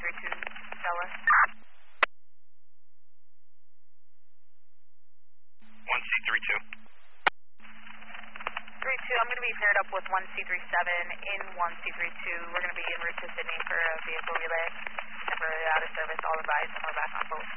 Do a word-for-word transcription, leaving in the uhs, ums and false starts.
three two, Stella. one C three two. three two, I'm going to be paired up with one C three seven in one C three two. We're going to be en route to Sydney for a vehicle relay. Temporarily out of service, all advised, and we're back on boat.